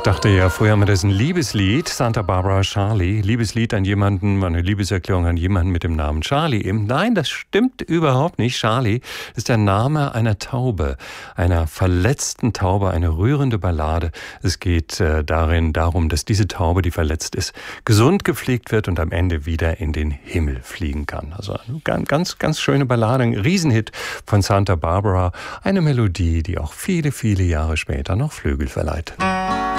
Dachte ja früher mal, das ist ein Liebeslied, Santa Barbara Charlie. Liebeslied an jemanden, eine Liebeserklärung an jemanden mit dem Namen Charlie eben. Nein, das stimmt überhaupt nicht. Charlie ist der Name einer Taube, einer verletzten Taube, eine rührende Ballade. Es geht darum, dass diese Taube, die verletzt ist, gesund gepflegt wird und am Ende wieder in den Himmel fliegen kann. Also eine ganz, ganz schöne Ballade, ein Riesenhit von Santa Barbara. Eine Melodie, die auch viele, viele Jahre später noch Flügel verleiht.